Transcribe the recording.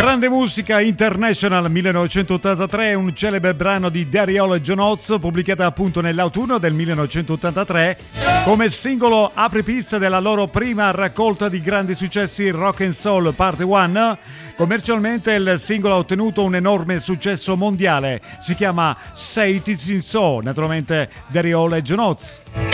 Grande musica international 1983, un celebre brano di Daryl e John Oates, pubblicata appunto nell'autunno del 1983 come singolo apripista della loro prima raccolta di grandi successi Rock and Soul Part 1. Commercialmente il singolo ha ottenuto un enorme successo mondiale, si chiama Say It Isn't So, naturalmente Daryl e John Oates.